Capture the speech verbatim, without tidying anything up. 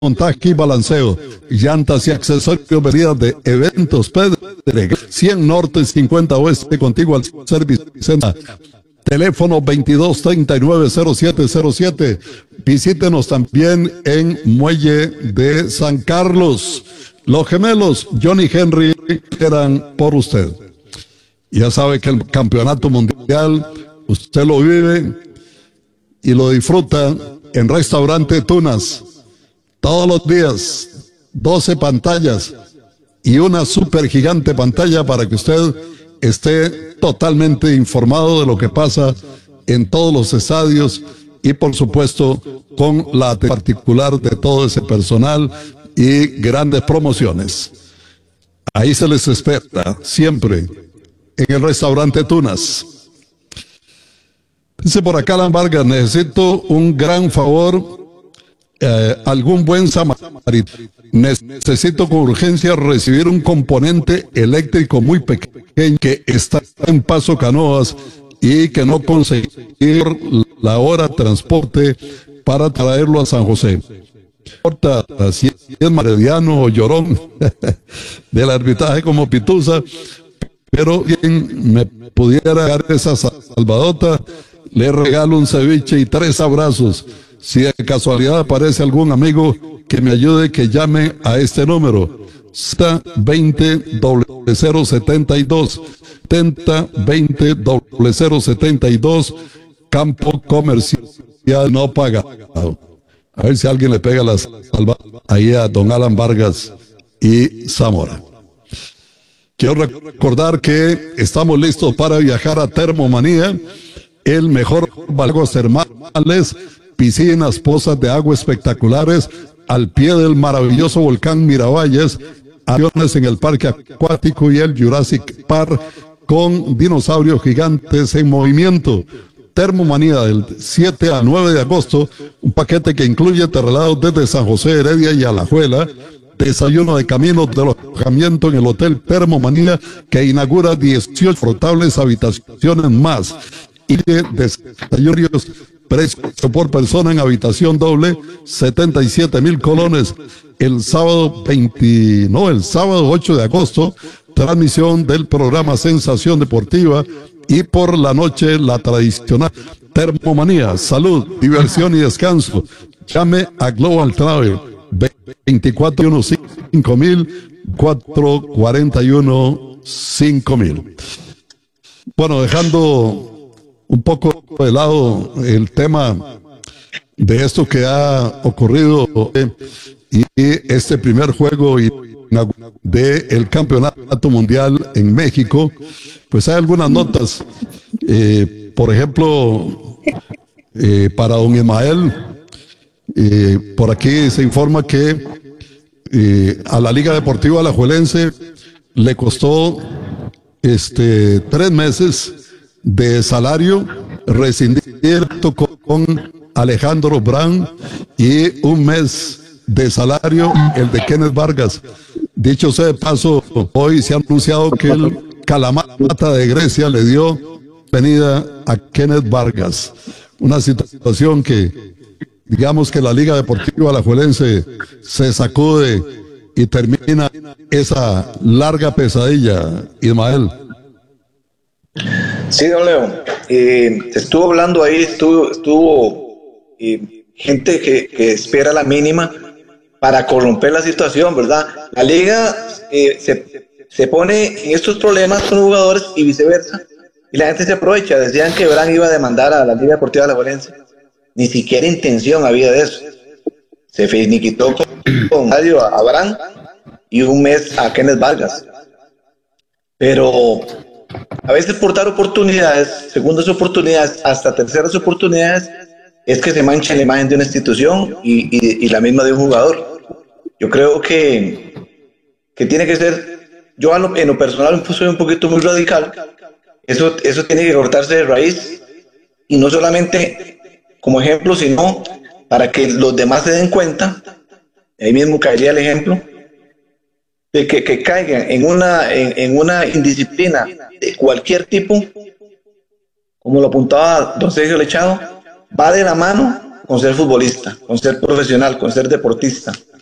montaje y balanceo, llantas y accesorios, medidas de eventos, Pedregal, cien Norte, cincuenta Oeste, contigo al Service Center. Teléfono veintidós treinta y nueve cero siete cero siete. Visítenos también en Muelle de San Carlos. Los gemelos Johnny Henry eran por usted. Ya sabe que el campeonato mundial usted lo vive y lo disfruta en Restaurante Tunas. Todos los días, doce pantallas y una super gigante pantalla para que usted esté totalmente informado de lo que pasa en todos los estadios y por supuesto con la atención particular de todo ese personal y grandes promociones. Ahí se les espera siempre en el Restaurante Tunas. Dice por acá Alan Vargas, necesito un gran favor. Eh, algún buen samaritano. Necesito con urgencia recibir un componente eléctrico muy pequeño que está en Paso Canoas y que no conseguí la hora de transporte para traerlo a San José. No importa si es Marediano o Llorón del arbitraje como Pituza, pero quien me pudiera dar esa salvadota, le regalo un ceviche y tres abrazos. Si de casualidad aparece algún amigo que me ayude, que llame a este número setenta veinte cero setenta y dos setenta veinte cero setenta y dos, campo comercial no pagado. A ver si alguien le pega la salva ahí a don Alan Vargas y Zamora. Quiero recordar que estamos listos para viajar a Termomanía, el mejor lagos termales, piscinas, pozas de agua espectaculares al pie del maravilloso volcán Miravalles, aviones en el parque acuático y el Jurassic Park con dinosaurios gigantes en movimiento. Termomanía del siete al nueve de agosto, un paquete que incluye traslados desde San José, Heredia y Alajuela, desayuno de camino de alojamiento en el Hotel Termomanía, que inaugura dieciocho frotables habitaciones más, y de desayunos, precio por persona en habitación doble, setenta y siete mil colones. El sábado veinte, no, el sábado ocho de agosto, transmisión del programa Sensación Deportiva, y por la noche la tradicional Termomanía, salud, diversión y descanso. Llame a Global Travel veinticuatro uno cinco mil, cuatro cuarenta y uno cinco mil. Bueno, dejando un poco de lado el tema de esto que ha ocurrido y este primer juego del Campeonato Mundial en México, pues hay algunas notas. Eh, por ejemplo, eh, para don Ismael, eh, por aquí se informa que eh, a la Liga Deportiva Alajuelense le costó este, tres meses de salario rescindir con Alejandro Brand y un mes de salario el de Kenneth Vargas. Dicho sea de paso, hoy se ha anunciado que el Kalamata de Grecia le dio bienvenida a Kenneth Vargas. Una situación que, digamos que la Liga Deportiva Alajuelense se sacude y termina esa larga pesadilla, Ismael. Sí, don Leo, eh, estuvo hablando ahí, estuvo, estuvo eh, gente que, que espera la mínima para corromper la situación, ¿verdad? La liga eh, se, se pone en estos problemas con los jugadores y viceversa, y la gente se aprovecha. Decían que Bran iba a demandar a la Liga Deportiva de Alajuelense, ni siquiera intención había de eso. Se finiquitó con, con Mario a Bran y un mes a Kenneth Vargas. Pero a veces por dar oportunidades, segundas oportunidades, hasta terceras oportunidades, es que se mancha la imagen de una institución y, y, y la misma de un jugador. Yo creo que, que tiene que ser, yo en lo, en lo personal soy un poquito muy radical, eso, eso tiene que cortarse de raíz, y no solamente como ejemplo, sino para que los demás se den cuenta. Ahí mismo caería el ejemplo de que, que caigan en una, en, en una indisciplina de cualquier tipo, como lo apuntaba don Sergio Lechado, va de la mano con ser futbolista, con ser profesional, con ser deportista.